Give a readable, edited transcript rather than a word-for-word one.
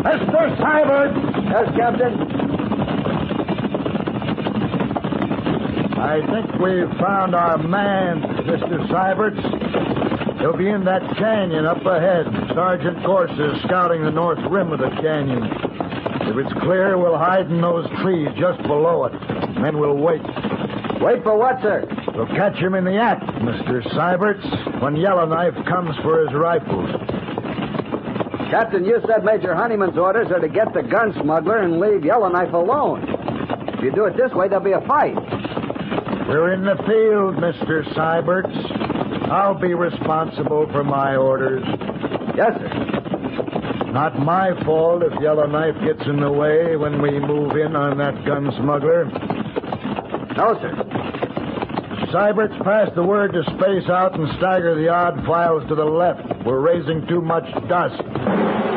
Mr. Sybert! Yes, Captain. I think we've found our man, Mr. Syberts. He'll be in that canyon up ahead. Sergeant Gorse is scouting the north rim of the canyon. If it's clear, we'll hide in those trees just below it. And then we'll wait. Wait for what, sir? We'll catch him in the act, Mr. Syberts, when Yellowknife comes for his rifles. Captain, you said Major Honeyman's orders are to get the gun smuggler and leave Yellowknife alone. If you do it this way, there'll be a fight. We're in the field, Mr. Syberts. I'll be responsible for my orders. Yes, sir. Not my fault if Yellowknife gets in the way when we move in on that gun smuggler. No, sir. Syberts, pass the word to space out and stagger the odd files to the left. We're raising too much dust.